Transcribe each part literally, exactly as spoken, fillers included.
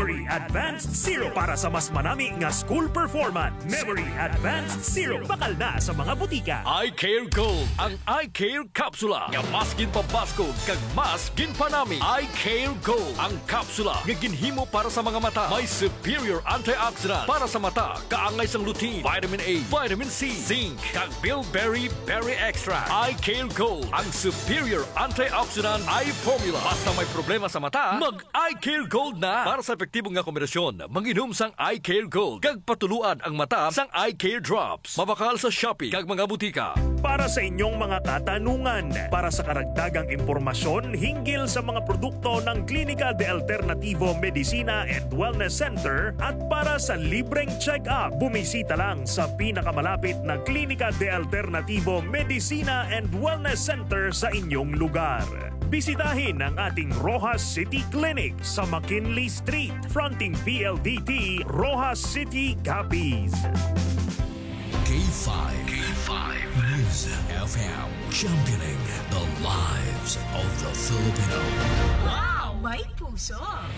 Memory Advanced Zero para sa mas manami nga school performance. Memory Advanced Zero bakal na sa mga butika. iCare Gold, ang iCare Capsula nga mas ginpabasko kag mas ginpanami. iCare Gold, ang kapsula nga ginhimo para sa mga mata. May superior antioxidant para sa mata, kaangay sang lutein, vitamin A, vitamin C, zinc, kag bilberry berry extract. iCare Gold, ang superior antioxidant eye formula. Basta may problema sa mata, mag iCare Gold na. Para sa epektibong nga kombinasyon, manginom sang iCare Gold kag patuluan ang mata sang iCare Drops. Mabakal sa Shopee kag mga butika. Para sa inyong mga katanungan, para sa karagdagang impormasyon hinggil sa mga produkto ng Klinika de Alternativo Medicina and Wellness Center at para sa libreng check-up, bumisita lang sa pinakamalapit na Klinika de Alternativo Medicina and Wellness Center sa inyong lugar. Bisitahin ang ating Rojas City Clinic sa McKinley Street, fronting P L D T, Rojas City, Capiz. K five. K five. News F M. Championing the lives of the Filipino. Wow! May puso!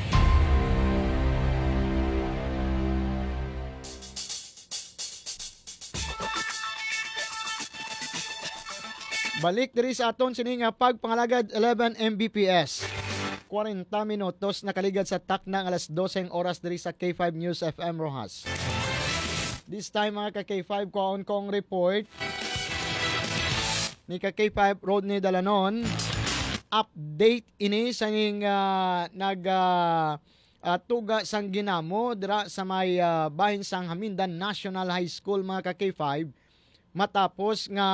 Balik diri sa aton sini nga pagpangalagad eleven M B P S. forty minutos nakaligad sa takna ng alas doseng oras diri sa K five News F M Rojas. This time mga ka-K five kaon kong report ni ka-K five Rodney Dalanon. Update ini sa ning uh, nag uh, uh, tuga sang ginamo dira sa may uh, bahin sang Hamindan National High School mga ka-K five. Matapos nga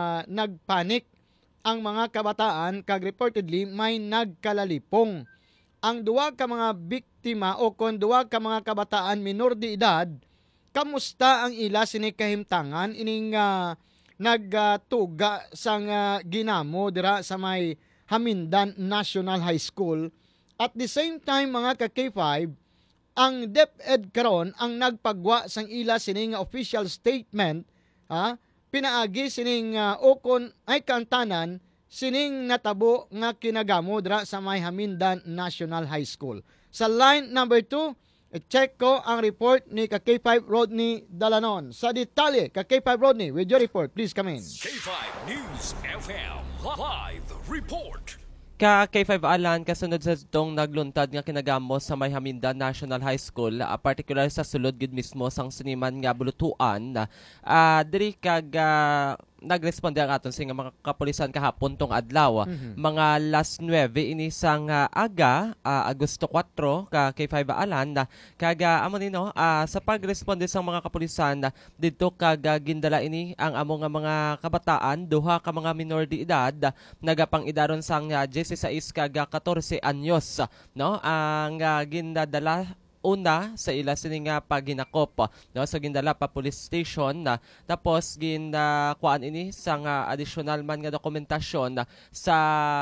nagpanik ang mga kabataan kag reportedly may nagkalalipong. Ang duwa ka mga biktima o kon duwa ka mga kabataan minor de edad, kamusta ang ila sini kahimtangan ining uh, nagtuga uh, sang uh, ginamo dira sa may Hamindan National High School. At the same time mga ka-K five, ang DepEd karon ang nagpagwa sang ila sini nga official statement, ha? Pinaagi sining uh, okon ay kantanan sining natabo nga kinagamo dra sa may Hamindan National High School. Sa line number two, check ko ang report ni ka-K five Rodney Dalanon. Sa detalye, ka-K five Rodney, with your report, please come in. K five News F M Live Report. Ka K five Alan, kasunod sa itong nagluntad nga kinagamo sa may Hamindan National High School, uh, particular sa sulod gid mismo sang siniman nga bulutuan, uh, diri kag uh, nagresponde ang aton sing mga kapulisan kahapon tong adlaw. Mm-hmm. Mga alas nuwebe ini sang uh, aga, uh, Agosto kwatro, ka K five Alan, uh, kag uh, amo nino uh, sa pagresponde sang mga kapulisan uh, didto kag uh, gindala ini ang amo nga mga kabataan, duha ka mga minor de edad, uh, nagapang idaron sang uh, sixteen kag fourteen anyos, no, ang uh, gindadala una sa ila sini nga paginakop, no, so gindala pa police station na, tapos ginakuan ini sang uh, additional man nga dokumentasyon uh, sa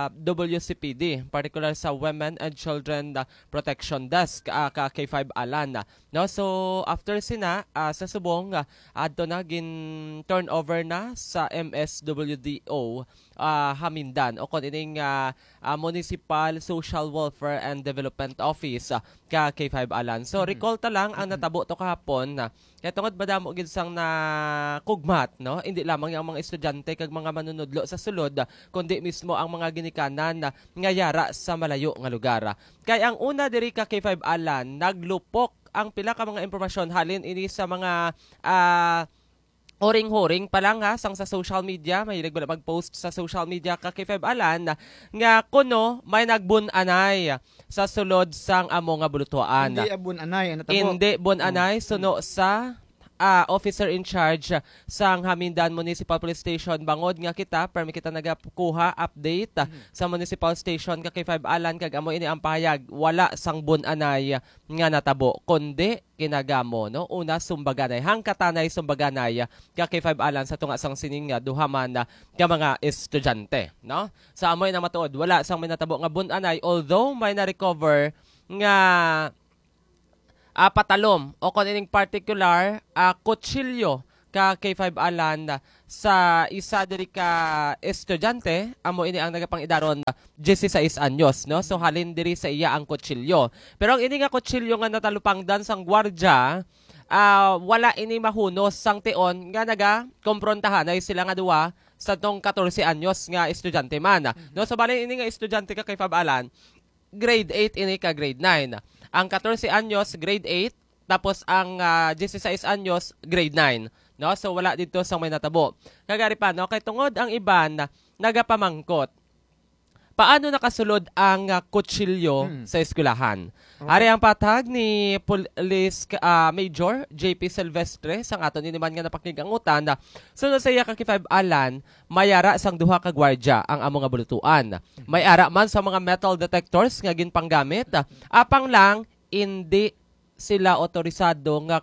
W C P D, particular sa Women and Children uh, Protection Desk, uh, ka K five Alan, uh, no. So after sina uh, sa subong uh, adto na gin turn over na sa M S W D O uh, Hamindan o kon ining uh, uh, Municipal Social Welfare and Development Office, uh, ka K five Alan. So recall ta lang ang natabo to kahapon na kaya tungod madamo gid sang na kugmat, no, hindi lamang ang mga estudyante kag mga manunudlo sa sulod, kundi mismo ang mga ginikanan na nga yara sa malayo nga lugar. Kaya ang una diri ka K five Alan, naglupok ang pila ka mga impormasyon halin ini sa mga uh, horing-horing pa lang ha, sang sa social media, mahilig ba mag-post sa social media ka K five Alan, nga kuno may nagbun-anay sa sulod sang amo nga bulutuan. Hindi abun-anay, ano tabo? Hindi bun-anay, suno sa uh, officer in charge sang Hamindan Municipal Police Station. Bangod nga kita, permi kita nagakuha update mm-hmm. sa Municipal Station ka K five Alan, kag amo ini ang pahayag, wala sang bun-anay nga natabo, kundi kinagamo, no, una sumbaganay hangkatanay sumbaganay ka K five Alan sa tunga sang sining nga duhaman na ka mga estudyante, no. Sa amoy na matuod, wala sang may natabo nga bun-anay, although may na-recover nga uh, patalom o kung ining particular uh, kutsilyo ka K five alan sa isa diri ka estudyante amo ini ang nagapang idaron sixteen anyos no, so halin diri sa iya ang kutsilyo. Pero ang ini nga kutsilyo nga natalupangdan sang gwardya, uh, wala ini mahunos sang tion nga naga komprontahan ay sila nga duwa sa tong fourteen anyos nga estudyante man. No, so bali ini nga estudyante ka K five alan, grade eight ini ka grade nine. Ang fourteen anyos grade eight, tapos ang uh, sixteen anyos grade nine. No, so wala dito sa may natabo. Kagari pa no, kay tungod ang iban nagapamangkot. Paano nakasulod ang uh, kutsilyo hmm. sa eskwelahan? Okay. Ari ang patag ni Police uh, Major J P Silvestre sang aton ini man nga napaknigangutan na sunod sa iya ka K five alan mayara sang duha ka gwardiya ang amo nga bulutuan. May ara man sa mga metal detectors nga ginpanggamit, apang lang hindi sila otorisado nga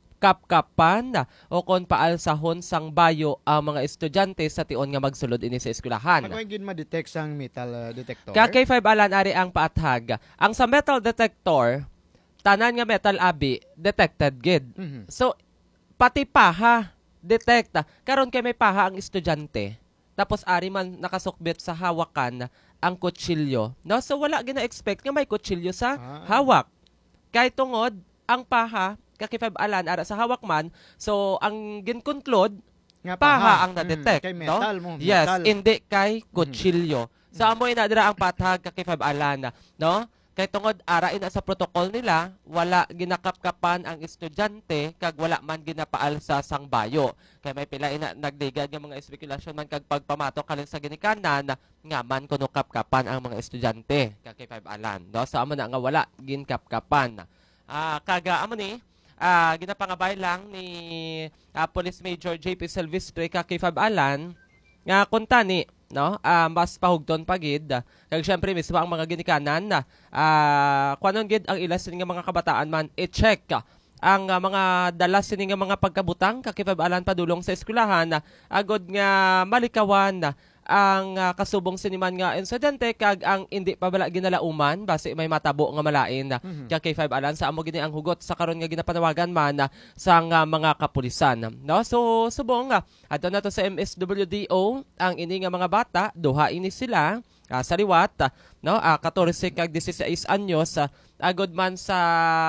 kapkapan o kon paalsahon sang bayo ang mga estudyante sa tion nga magsulod ini sa eskwelahan. Ano yung ma-detect sang metal uh, detector? Ka K five alan ari ang paathag. Ang sa metal detector, tanan nga metal abi detected gid. Mm-hmm. So pati paha detect. Karon kay may paha ang estudyante. Tapos ari man nakasukbit sa hawakan ang kutsilyo. No, so wala gina-expect nga may kutsilyo sa ah. hawak. Kay tungod ang paha ka K five alan ara sa hawak man, so ang ginkonklud nga paha, paha ang na-detect, mm, kay metal no? mo, yes, metal. hindi kay kutsilyo. Mm. Sa amoy na dira ang pathag ka K five alan, no? Kay tungod ara ina sa protocol nila, wala ginakapkapan ang estudyante kag wala man ginapaalsa sang bayo. Kay may pila ina nagligad nga mga speculation man kag pagpamato kalin sa ginikanan nga man kuno kapkapan ang mga estudyante ka K five alan, no? Sa amo na nga wala ginkapkapan. Ah, uh, kaga amo ni Uh, ginapangabay lang ni uh, Police Major J P Silvestre ka K five alan nga kunta ni no uh, mas pahugton pagid kag syempre mismo ang mga ginikanan na uh, kuanon gid ang ilas nga mga kabataan man i-check ang uh, mga dala sini nga mga pagkabutang ka K five alan padulong sa eskwelahan agod nga malikawan ang uh, kasubong siniman nga insidente kag ang hindi pa bala ginalauman base may matabo nga malain na mm-hmm. ka K five alan sa amo gini ang hugot sa karon nga ginapanawagan man uh, sang uh, mga kapulisan, no? So subong nga uh, adto na to sa M S W D O ang ini nga mga bata, duha ini sila uh, sa liwat, uh, no? Uh, fourteen kag sixteen anyos uh, agod man sa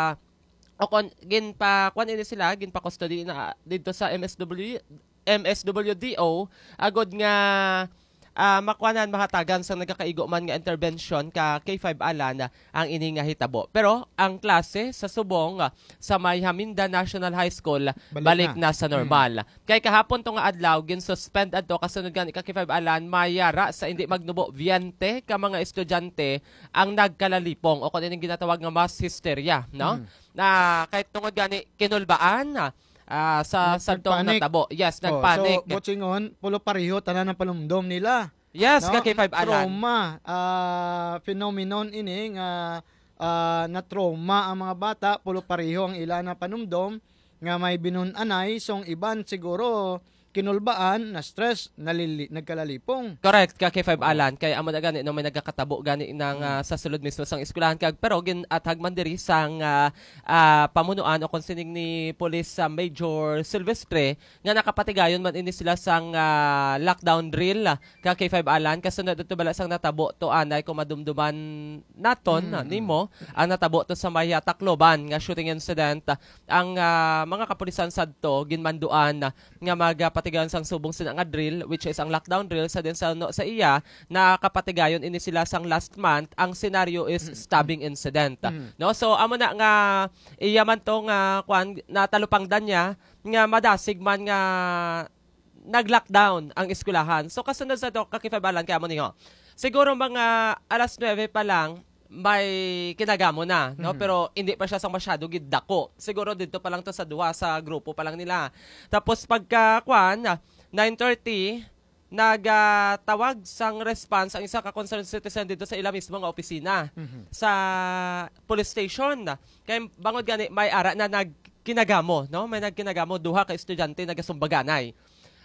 o kon gin pa kwan ini sila gin pa custody na dito sa M S W M S W D O agod nga uh, makuanan mahatagan sa nagakaigo man nga intervention ka K five alan uh, ang ini nga hitabo. Pero ang klase sa subong uh, sa may Haminda National High School balik, balik na. na sa normal. Hmm. Kay kahapon to nga adlaw gin suspend adto kasunod gan ka K five alan mayara sa hindi magnubo viente ka mga estudyante ang nagkalalipong o kun ining ginatawag nga mass hysteria, no? Hmm. Na kahit tungod gani kinulbaan na uh, Ah, sa santong natabo. Yes, oh, nagpanic. So, butsingon, pulo pareho, tanan ng palumdom nila. Yes, no? ka K five alan. Trauma. Uh, phenomenon ini nga uh, na trauma ang mga bata, pulo pareho ang ila na panumdom, nga may binunanay, song iban siguro kinulbaan, na stress, nalili, nagkalalipong. Correct, ka K five alan. Kaya amo na gani, no, may nagkakatabo gani ng uh, sa sulod mismo sang eskwelahan kag pero gin at hagman diri sang uh, uh, pamunuan o konsining ni Police uh, Major Silvestre nga nakapatigayon man ini sila sang uh, lockdown drill uh, ka K five alan kasunod dito bala sang natabo to anay kung madumduman naton mm. uh, nimo ang natabo to sa may Tacloban nga shooting incident uh, ang uh, mga kapulisan sadto ginmanduan uh, nga magapatigayon sang subong sila nga drill which is ang lockdown drill sa din sa no, sa iya na kapatigayon ini sila sang last month ang scenario is stabbing incident mm-hmm. no, so amo na nga iya man to nga kwan natalupangdan niya nga madasig man nga nag-lockdown ang eskwelahan. So kasunod sa to ka K five alan kaya mo niyo siguro mga alas nueve pa lang may kinagamo na, no? Mm-hmm. Pero hindi pa siya sang masyado gid dako. Siguro dito pa lang to sa duha sa grupo pa lang nila. Tapos pagka kwan nine thirty nagatawag sang response ang isa ka concerned citizen dito sa ila mismo nga opisina mm-hmm. sa police station. Kay bangod gani may ara na nagkinagamo, no? May nagkinagamo duha ka estudyante nagasumbaganay.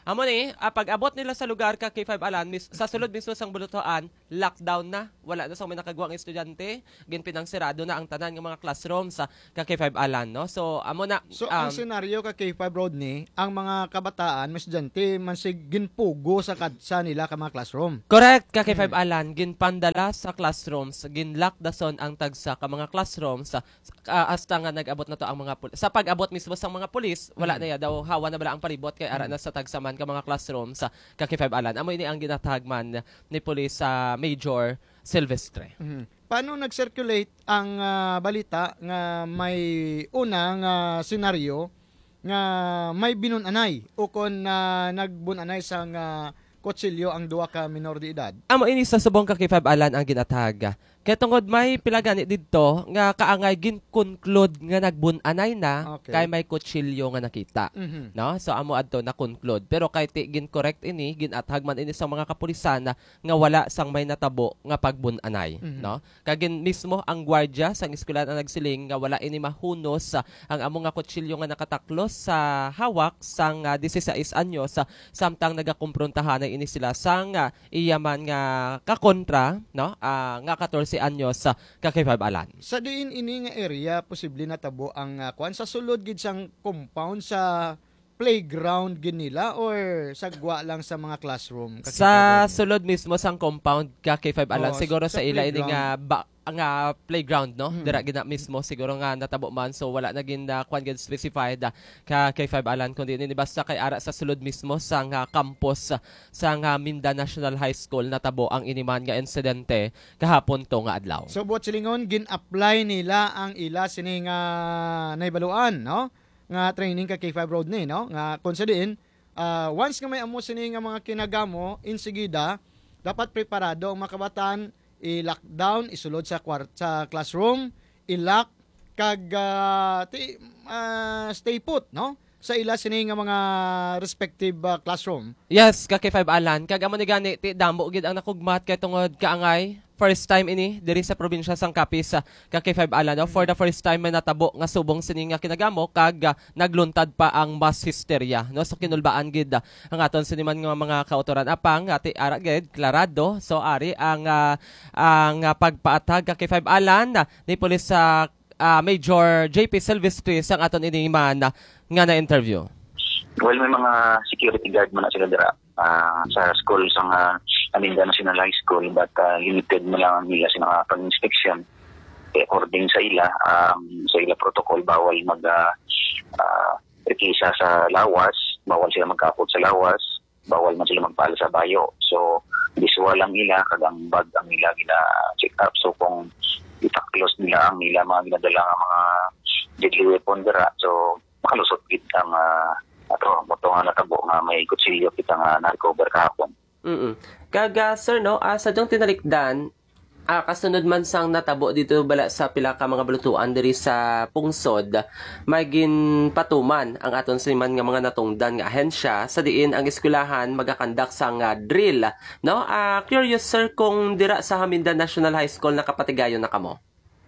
Amo ni, ah, pag abot nila sa lugar ka K five Alan, mis, sa sulod mismo sang bulutuan, lockdown na. Wala na sa may nakagwang estudyante. Ginpinang sirado na ang tanan ng mga classroom sa ka K five Alan, no? So, amo na. So um, ang senaryo ka K five Rodney, ang mga kabataan, mas estudyante, man sig ginpugo sa kadsa nila ka mga classroom. Correct, ka K five Alan, ginpandala sa classrooms, ginlock dason ang tagsa ka mga classrooms, sa uh, hasta nga nag-abot na to ang mga pulis. Sa pag-abot mismo sa mga pulis, wala na ya daw hawa na bala ang palibot kay ara na sa tagsaman ka mga classroom sa ka K five Alan. Amo ini ang ginatagman ni pulis sa uh, Major Silvestre. Mhm. Paano nag-circulate ang ah, balita nga may unang uh, senaryo nga may binunanay o kon na nagbunanay sa nga kutsilyo ang duwa ka minor de edad? Amo ini sa subong ka K five Alan ang ginatag. Kaya tungod may pilagani dito nga kaangay gin-conclude nga nagbunanay na Okay. kay may kutsilyo nga nakita. Mhm. No? So amo adto na conclude. Pero kay ti gin-correct ini, ginatag man ini sa mga kapulisan na nga wala sang may natabo nga pagbunanay, Mhm. no? Kagin mismo ang gwardiya sang eskwela na nagsiling nga wala ini mahunos sa ang amo nga kutsilyo nga nakataklos sa hawak sang uh, disiseis anyos sa samtang nagakumprontahan ini sila sang uh, iyaman nga kakontra, no? Ah, nga fourteen anyos sa ka K five Alan. Sa diin ini nga area posible natabo ang uh, kuan sa sulod gid sang compound sa playground gid nila or sagwa lang sa mga classroom? Ka K five Sa Rodney? sulod mismo sang compound ka K five Alan, Oo, siguro sa sa ila ini playground. nga ba, nga playground, no? Hmm. Dira gina mismo siguro nga natabo man, so wala na gin uh, kwan gid specified uh, ka K five Alan kundi ini basta kay ara sa sulod mismo sang uh, campus uh, sang uh, Minda National High School natabo ang iniman nga insidente kahapon to nga adlaw. So buot silingon gin-apply nila ang ila sini nga naibaluan, no? Nga training ka K five Rodney, no? Nga kung sa diin, ah, once nga may amo sini nga mga kinagamo, insigida dapat preparado ang mga kabataan i-lockdown, isulod sa kwart sa classroom, i-lock kag ah, ti, ah, stay put, no? Sa ila sini nga mga respective ah, classroom. Yes, ka K five Alan, kag amo ni gani ti damo gid ang nakugmat kay tungod kaangay first time ini diri sa probinsya sang Capiz sa ka K five Alan, no? For the first time may natabo nga subong sini nga kinagamo kag uh, nagluntad pa ang mass hysteria, no? So kinulbaan gid uh, ang aton siniman nga mga kautoran apang ati ara gid klarado so ari ang uh, ang uh, pagpaatag ka K five Alan uh, ni pulis sa uh, Major J P Silvestre sang aton ini man uh, nga na interview. Well, may mga security guard man na sila dira uh, sa school sa uh, Minda National High School, but uh, limited mo lang nila sa pag-inspection. Eh, according sa ila, um, sa ila protocol, bawal mag uh, uh, rekisa sa lawas, bawal sila magkapot sa lawas, bawal man sila magpala sa bayo. So, visual lang nila, kagang bag ang nila gina-check up. So, kung itaklos nila ang nila mga ginadala nga mga deadly weapon dira, so makalusot gid ang uh, ato mo nga natabo nga may kutsilyo kita nga na-recover kahapon. Mm. Kaga sir no, uh, sa dong tinalikdan, ah kasunod man sang natabo dito bala sa pila ka mga balutuan diri sa pungsod, may ginpatuman ang aton siman nga mga natungdan nga ahensya sa diin ang eskwelahan magakandak sang uh, drill, no? Ah curious sir kung dira sa Haminda National High School nakapatigayon na kamo.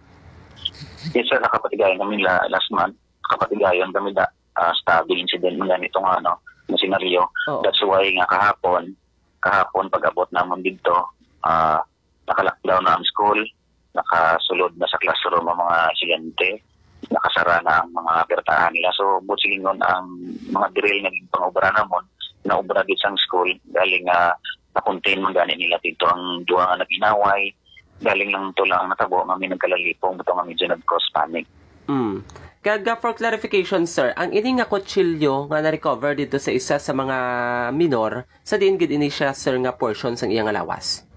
Yes sir, nakapatigayon kami la, last month, nakapatigayon kami da uh, stabbing incident nga nitong ano, na senaryo. Oo. That's why nga kahapon kahapon pag-abot naman dito, uh, naka-lockdown na ang school, nakasulod na sa classroom ang mga estudyante, nakasara na ang mga apertahan nila. So, butsilingon ang mga drill na pang-ubra namon, na-ubra dito sa school, galing uh, na-contain man gani nila dito ang duwa nga nag-inaway, galing lang ito lang natabo, kami nagkalalipong, ito nga medyo nag-cause panic. Mm. Kaga for clarification sir, ang ini nga kutsilyo nga na-recover dito sa isa sa mga minor, sa diin gid ini siya sir nga portion sang iyang lawas.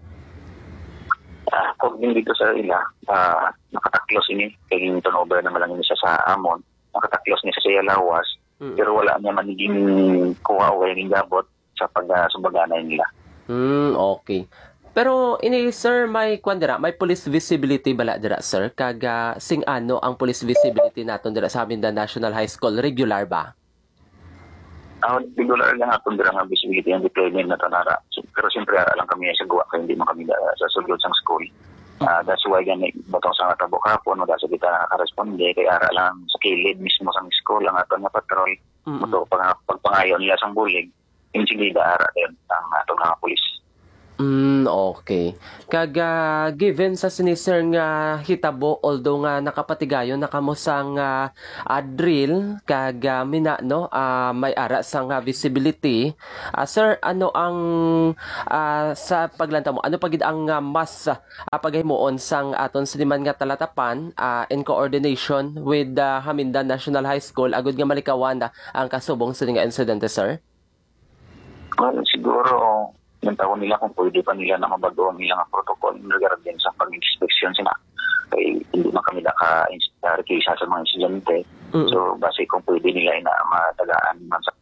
Uh, kung din dito sa ila, uh, nakataklos ini, kaya yung turnover naman lang siya sa amon, nakataklos niya sa siya lawas, Mm. pero wala niya maniging kuha o yung gabot sa pag-subaganay nila. Hmm, okay. Pero ini sir may kwan dira, may police visibility bala dira sir, kaga sing ano ang police visibility naton dira sa Minda National High School, regular ba? Uh, regular lang atong dira nga visibility ang deployment na tanara. So, pero siyempre ara lang kami sa guwa kaya hindi man kami da, sa sulod sang school. Uh, that's why yan batong sa natabo kapon, magasa kita nakaresponde kaya ara lang sa kilid mismo sang school ang aton na patrol. Mm-mm. Moto pag pagpangayon nila sang bulig. insigida ara din ang atong mga pulis. Mm, okay. Kag ah, given sa sinisir nga hitabo, although nga nakapatigayon na kamo sang ah, ah, drill kag ah, mina no ah, may ara sang ah, visibility. Ah, sir, ano ang ah, sa paglanta mo? Ano pagid ang ah, mas ah, paghimuon sang aton siniman nga talatapan ah, in coordination with the Hamindan National High School agud nga malikawan na ang kasubong sa nga insidente, sir? Well, siguro yung tawon nila kung pwede pa nila na mabago ang ilang protocol in regard din sa pag-inspection sila. Kaya hindi man kami naka-rekisa sa mga estudyante. Mm-hmm. So, base kung pwede nila ina matagaan man sa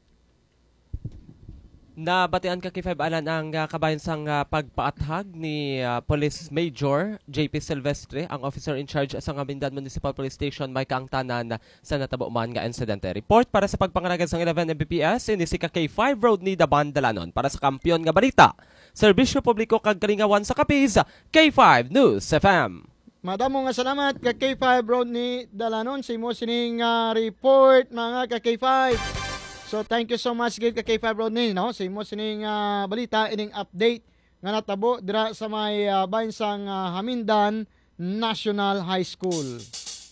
Nabatian ka kay Five Alan ang uh, kabayan sang uh, pagpaathag ni uh, Police Major J P Silvestre, ang officer in charge sa Hamindan Municipal Police Station, may kaangtanan sa natabo man nga insidente. Report para sa pagpangaragad sang eleven M B P S ini si K five Road ni Daban Dalanon para sa kampiyon nga balita. Serbisyo publiko kag kalingawan sa Capiz, K five News F M. Madamo nga salamat ka K five Road ni Dalanon sa imo sining uh, report mga ka K five. So thank you so much gid ka K five Road ni no sa imo sining uh, balita ining update nga natabo dira sa may uh, bahin sang uh, Hamindan National High School.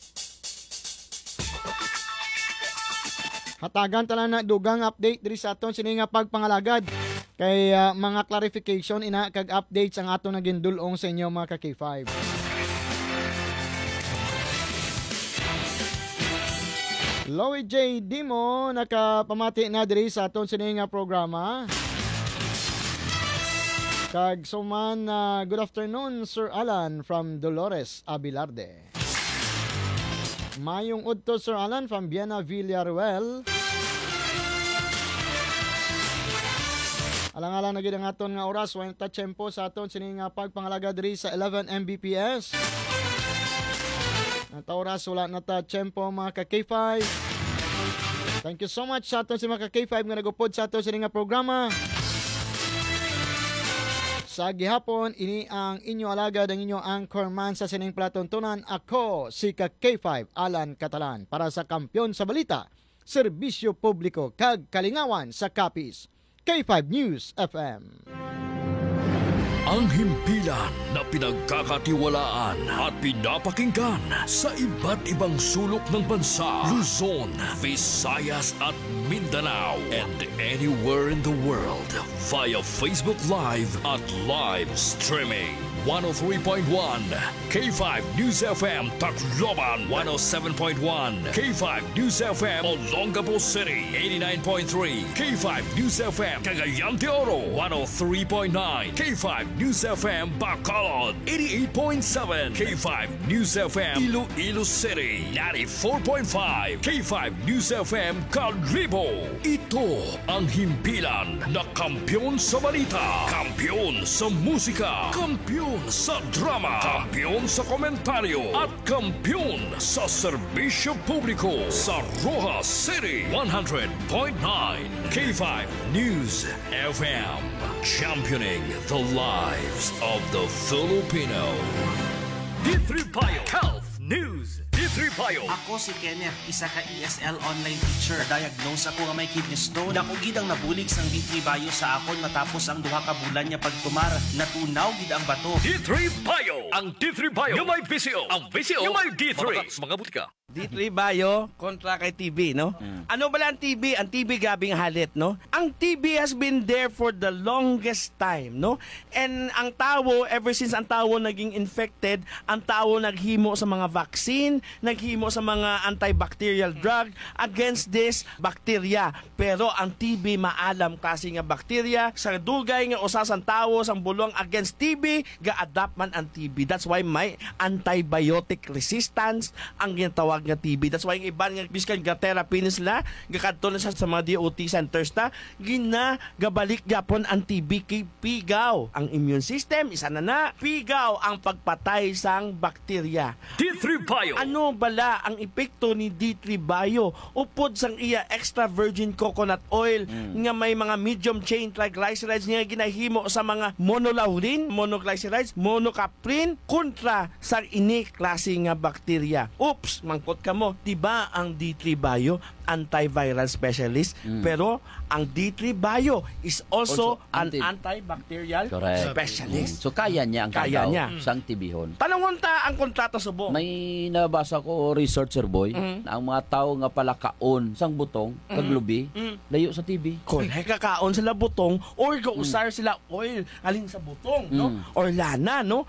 Hatagan tanan na dugang update diri sa aton sining pagpangalagad kay uh, mga clarification ina kag updates ang aton naging dulong sa inyo mga ka K five. Lowy J. Dimo nakapamati na diri sa aton sining programa. Kag suman uh, good afternoon Sir Alan from Dolores Abilarde. Mayong udto Sir Alan from Viena Villarreal. Alang-alang na gid ang aton nga oras wa ta tiyempo sa aton sining pagpangalaga diri sa eleven M B P S. Nata oras wala na ta tiyempo mga ka K five. Thank you so much sa aton si mga ka K five nga nagupod sa aton sining programa. Sa gihapon, ini ang inyo alagad ang inyo anchorman sa sining platontunan. Ako si ka K five Alan Catalan para sa Kampiyon sa Balita, Serbisyo Publiko kag Kalingawan sa Capiz, K five News F M. Ang himpilan na pinagkakatiwalaan at pinapakinggan sa iba't ibang sulok ng bansa, Luzon, Visayas at Mindanao, and anywhere in the world via Facebook Live at live streaming. one oh three point one K five News F M Tacloban, one oh seven point one K five News F M Olongapo City, eighty-nine point three K five News F M Cagayan de Oro, one oh three point nine K five News F M Bacolod, eighty-eight point seven K five News F M Iloilo City, ninety-four point five K five News F M Calribo. Ito ang himpilan na kampiyon sa balita, kampiyon sa musika, kampiyon sa drama, kampiyon sa komentaryo, at kampiyon sa serbisyo publiko sa Rojas City, one hundred point nine K five News F M, championing the lives of the Filipino. D three Bio Health News. D three Bio. Ako si Kenneth, isa ka E S L online teacher. Diagnose ako nga may kidney stone. Dako gid ang nabulig sang D three Bio sa akon matapos ang duha ka bulan niya pagtumar. Natunaw gid ang bato. D three Bio. Ang D three Bio yung may V C O. Ang V C O yung may D three. Mga butika. D three Bio kontra kay T B, no? Mm. Ano ba lang T B? Ang T B gabing halit, no? Ang T B has been there for the longest time, no? And ang tao, ever since ang tao naging infected, ang tao naghimo sa mga vaccine, naghimo sa mga antibacterial drug against this bacteria. Pero ang T B maalam kasi nga bacteria sa dugay nga usas ang tao sang bulong against T B, ga-adapt man ang T B. That's why may antibiotic resistance ang ginatawag nga T B. That's why yung iban nga biskan ga therapy nila gakadto na sa mga D O T centers ta gina gabalik gyapon ang T B kay pigaw ang immune system isa na na pigaw ang pagpatay sang bakterya. D three Bio. Ano bala ang epekto ni D three Bio? Upod sang iya extra virgin coconut oil mm. nga may mga medium chain triglycerides nga ginahimo sa mga monolaurin, monoglycerides, monocaprin kontra sa ini klase nga bakterya. Oops, mang takot ka mo. Diba ang D three Bio, antiviral specialist, Mm. pero ang D three Bio is also, Also, an anti- antibacterial Correct. specialist. So kaya niya ang Kaya kagaw niya. sang tibihon. Tanungon ta ang kontrata subong. May nabasa ko researcher boy Mhm. na ang mga tao nga pala kaon sang butong kag lubi Mhm. layo sa T V. Correct. Kakaon sila butong or gausar sila oil alin sa butong, no? Mm. Or lana, no?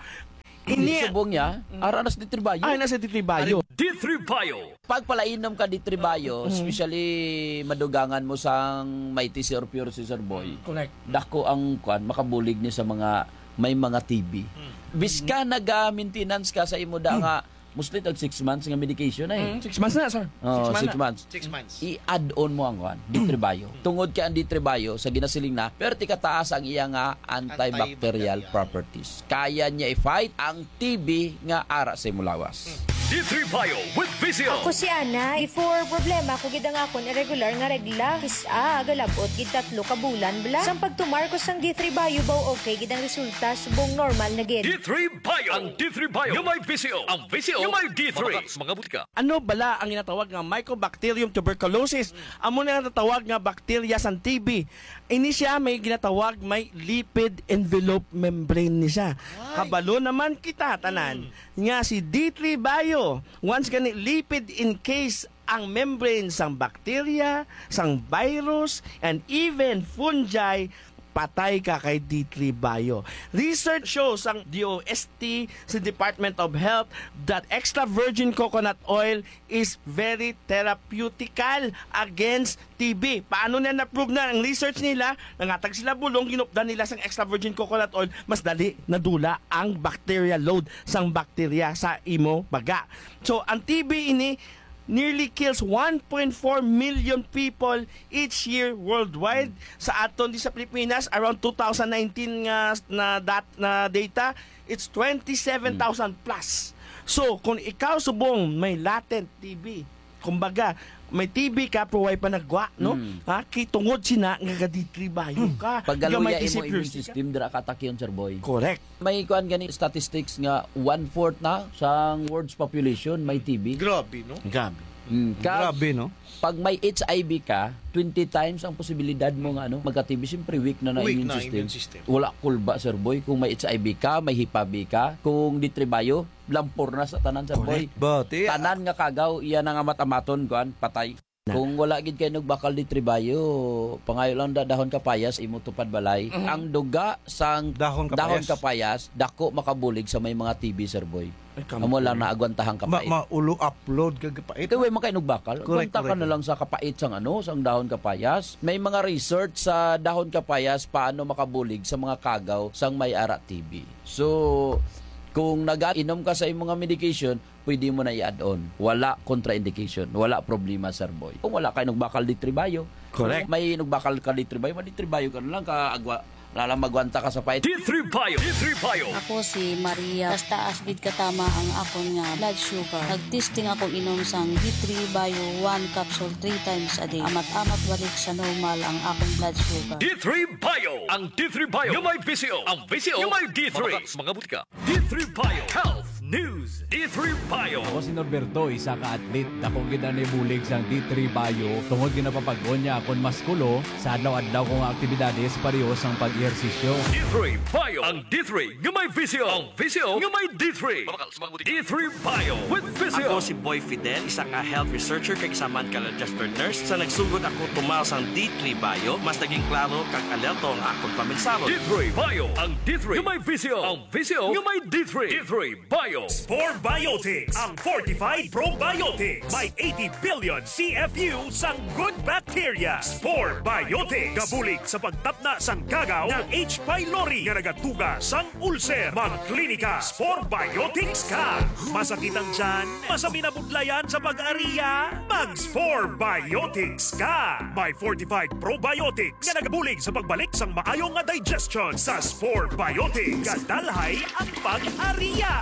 Ini Ini subong niya aranas di tribayo. ay nasa D three Bio. D three Bio. Pag palainom ka di tribayo, Mm. especially madugangan mo sang may T C or pure C sir boy. Correct. Dako ang kwan makabulig ni sa mga may mga T B. Biska naga-maintenance ka sa imo da nga mostly tag six months nga medication na eh. Mm, six months na, sir. Oh, six na. months. Six months. I-add on mo ang kwan, D three Bio. Tungod ka ang D three Bio sa ginasiling na, pero ti kataas ang iya nga antibacterial properties. Kaya niya i-fight ang T B nga ara sa imulawas. D three Bio with Visio. Ako si Ana, before problema ko gid ang akon irregular nga regla. Kisa agalabot gid tatlo ka bulan bala. Sang pagtumar ko sang D three Bio baw okay gid ang resulta subong normal na gid. D three Bio. Ang D three Bio yung may Visio. Ang Visio yung may D three. Mga butika. Ano bala ang ginatawag nga Mycobacterium tuberculosis? Amo na ginatawag nga bakterya sa T B. Ini siya may ginatawag may lipid envelope membrane ni siya. Kabalo naman kita tanan nga si D three Bio once gani lipid encase ang membrane sang bacteria, sang virus, and even fungi, patay ka kay D three Bio. Research shows ang D O S T sa Department of Health that extra virgin coconut oil is very therapeutical against T B. Paano na na-prove na ang research nila? Nangatag sila bulong, ginupdan nila sang extra virgin coconut oil, mas dali nadula ang bacteria load sang bacteria sa imo baga. So, ang T B ini nearly kills one point four million people each year worldwide. Sa aton di sa Pilipinas, around two thousand nineteen nga na, dat, na data, it's twenty-seven thousand plus. So, kung ikaw subong may latent T B, kumbaga, may T B ka pero way pa nagwa, no? Mm. Ha? Kitungod sina nga D three Bio ka. Paggaluya Gamay imo isip immune ka. system dira katakyon sir boy. Correct. May kuan gani statistics nga one-fourth na sang world's population may T B. Grabe, no? Gabi. Mm. Ka- Grabe, no? Pag may H I V ka, twenty times ang posibilidad mo nga ano, magka-T B. Siyempre, weak na na Weak immune na system. immune system. Wala kulba, sir boy. Kung may H I V ka, may H I P A B ka, kung D three Bio, lampor na sa tanan, sir boy. But, eh, Tanan nga kagaw, iya na nga matamaton, kuan, patay. Kung wala gid kay nagbakal di tribayo, pangayo lang da dahon kapayas imo tupad balay. Mhm. Ang duga sang Dahon kapayas. dahon kapayas dako makabulig sa may mga T B sir boy. Ay, kam- Amo lang naagwantahang ma kapait. maulo upload kagapait. Ito way makay nagbakal. Correct, Agwanta ka correct. na lang sa kapait sang ano, sang dahon kapayas. May mga research sa dahon kapayas paano makabulig sa mga kagaw sang may ara T B. So kung nag-inom ka sa imong mga medication, pwede mo na i-add on. Wala contraindication. Wala problema, sir boy. Kung wala kayo nagbakal di tribayo, Correct. kung may nagbakal ka di tribayo, ma di tribayo ka na lang ka agwa, lala magwanta ka sa pait. D three Bio. D three Bio. Ako si Maria. Tas taas gid katama ang akon nga blood sugar. Nagtesting ako inom sang D three Bio one capsule three times a day. Amat-amat balik sa normal ang akong blood sugar. D three Bio. Ang D three Bio yung may Visio. Ang Visio yung may D three. Mga butika. D three Bio. Health News. D three Bio. Ako si Norberto, isa ka atlet. Dako gid na bulig sang D three Bio. Tungod ginapapag-on niya akon maskulo sa adlaw-adlaw kong aktibidades pareho sang pag-ehersisyo. D three Bio. Ang D three yung may Visio. Ang Visio yung may D three. D three Bio with Visio. Ako si Boy Fidel, isa ka health researcher kag isa man ka registered nurse. Sa nagsugod ako tumal sang D three Bio, mas naging klaro kag alerto ang akong paminsalo. D three Bio. Ang D three yung may Visio. Ang Visio yung may D three. D three Bio. Spore Biotics, ang fortified probiotics. May eighty billion C F U sang good bacteria. Spore Biotics. Gabulig sa pagtapna sang kagaw ng H. pylori nga nagatuga sang ulcer. Magklinika Spore Biotics ka. Masakit ang tiyan, masami na budlayan sa pag-ariya. Mag-Spore Biotics ka. May fortified probiotics nga nagabulig sa pagbalik sang maayong nga digestion. Sa Spore Biotics, kadalhay ang pag-ariya.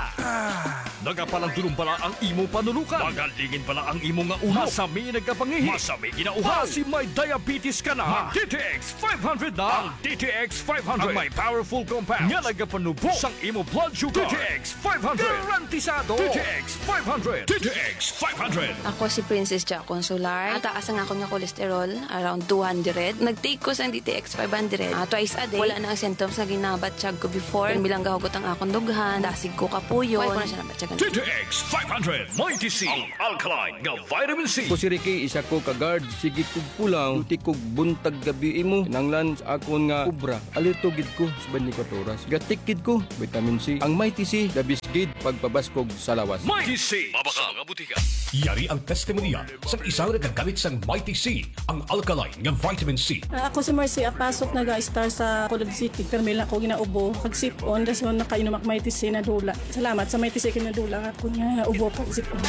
Nagapalang pala ang imo panulukan. Magalingin pala ang imo nga ulo. Masami nagkapangihi. Masami ginauhaw. Si may diabetes ka na. D T X five hundred na. Ang D T X five hundred. Ang may powerful compounds. Nga nagapanubo sang imo blood sugar. D T X five hundred. Garantisado. D T X five hundred. D T X five hundred. Ako si Princess Jack Consular. Ataas ang ako nga cholesterol, around two hundred. Nag-take ko sa D T X five hundred. Uh, twice a day. Wala na ang symptoms na ginabatsyag ko before. Bilang gahugot ang akong dughan. Dasig ko kapuyon. Wala ko na siya nabatsyag. D T X five hundred. Mighty C. Ang alkaline nga vitamin C. Ko si Ricky, isa ko ka-guard. Sige kog pulang, tuti kog buntag gabi imo. Nanglan sa akon nga kubra. Alito gid ko sa twenty-four oras. Gatikid ko, vitamin C. Ang Mighty C, dabis gid pagpabaskog sa lawas. Mighty C. Mabaka nga butika. Yari ang testimonya sa isang nagagamit sa Mighty C, ang alkaline nga vitamin C. Uh, ako si Mercy Apasok, nag-star sa Colog City. Permila ko ginaubo, kagsipon, dason nakainom ak Mighty C na dula. Salamat sa Mighty C kinadula ako nga ubo kagsipon.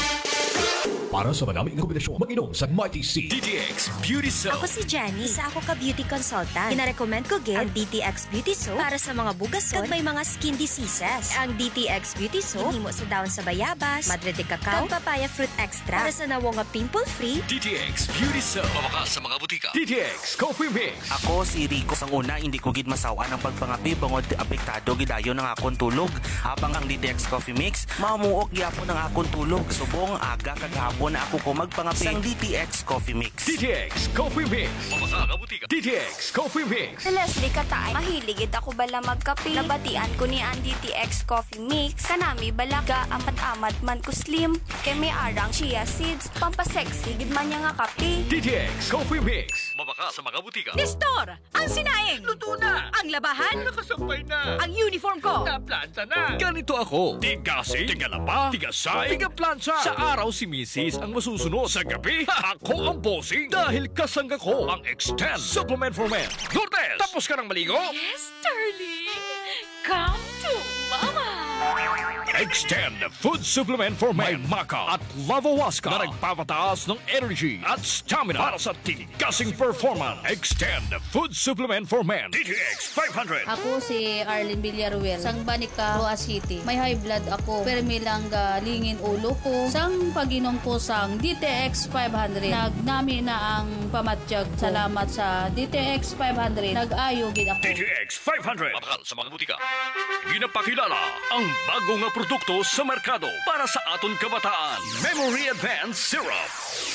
Para sa maraming kombinasyon, mag-inom sa Mighty C. D T X Beauty Soap. Ako si Jenny. Isa ako ka beauty consultant. Pinarecommend ko gid ang D T X Beauty Soap para sa mga bugason kag may mga skin diseases. Ang D T X Beauty Soap himo sa dahon sa bayabas, madre de cacao, kag papaya fruit extra para sa nawo nga pimple-free. D T X Beauty Soap. Mabakas sa mga butika. D T X Coffee Mix. Ako si Rico. Sang una, hindi ko gid masawa ng pagpangapi bangod apektado gidayon ng akong tulog. Habang ang D T X Coffee Mix, mamuok gyapon ng akong tulog. Subong aga kagahapon na ako ko magpangapi sang D T X Coffee Mix. D T X Coffee Mix. Mabaka nga butika. D T X Coffee Mix. Si Leslie Katay, mahiligid ako bala magkape. Nabatian ko ni ang D T X Coffee Mix. Kanami balaga amat-amat man ko slim. Kay may arang chia seeds. Pampasexy gid man niya nga kape. D T X Coffee Mix. Mabaka sa mga butika. Nestor, ang sinaing. Luto na. Ang labahan. Nakasampay na. Ang uniform ko. Naplanta na. Ganito ako. Tigasi, tigalapa, tigasay, tigaplansya. Sa araw si Missus ang masusunod. Sa gabi, ako ang bossing. Dahil kasangga ko ang Extend Supplement for Men. Lourdes, tapos ka ng maligo? Yes, darling. Come to Mama. Extend Food Supplement for Men. May Maca at Lavawaska na nagpapataas ng energy at stamina para sa tigasing performance. Extend Food Supplement for Men. D T X five hundred. Ako si Arlene Villaruel, sang Banica, Roa City. May high blood ako, pero may lang lingin ulo ko. Sang pag-inom ko sang D T X five hundred, nagnami na ang pamatsyag. Salamat sa D T X five hundred. Nag-ayo gid ako. D T X five hundred. Mabakal sa mga butika. Ginapakilala ang bago nga produkto sa merkado para sa aton kabataan. Memory Advanced Syrup.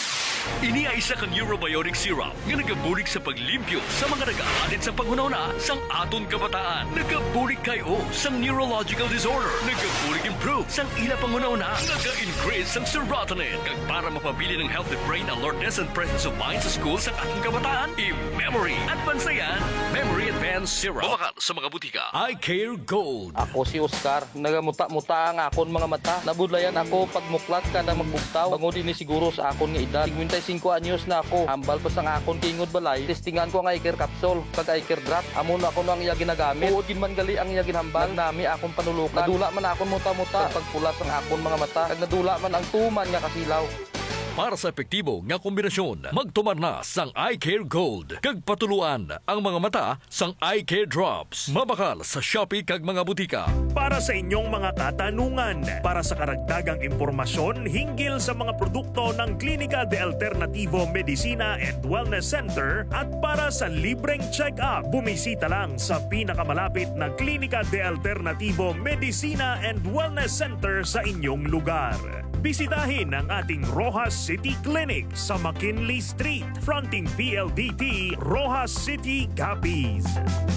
Ini ay isa ka neurobiotic syrup nga nagabulig sa paglimpyo sa mga nag-aalit sa panghunahuna sang aton kabataan. Nagabulig kayo sang neurological disorder. Nagabulig improve sang ila panghunahuna. Naga-increase sang serotonin. Kag para mapabili ng healthy brain alertness and presence of mind sa school sa ating kabataan, i-memory. Advance na yan, Memory Advanced Syrup. Mabakal sa mga butika. I Care Gold. Ako si Oscar. Nagamuta-muta ang akon mga mata. Nabudlayan ako pagmuklat ka na magbugtaw. Bangod ini siguro sa akon nga edad. fifty-five anyos na ako. Ambal pa sang akon kingod balay. Testingan ko ang I Care capsule kag I Care drop. Amon ako nang iya ginagamit. Uod gid man gali ang iya ginhambal. Nami akon panulukan. Nadula man akon muta-muta. Pagpulas ang akon mga mata. Kag nadula man ang tuman nga kasilaw. Para sa epektibo nga kombinasyon, magtumar na sang I Care Gold. Kag patuluan ang mga mata sang I Care Drops. Mabakal sa Shopee kag mga butika. Para sa inyong mga katanungan, para sa karagdagang impormasyon hinggil sa mga produkto ng Klinika de Alternativo Medicina and Wellness Center at para sa libreng check-up, bumisita lang sa pinakamalapit na Klinika de Alternativo Medicina and Wellness Center sa inyong lugar. Bisitahin ang ating Rojas City Clinic sa McKinley Street, fronting P L D T, Rojas City, Capiz.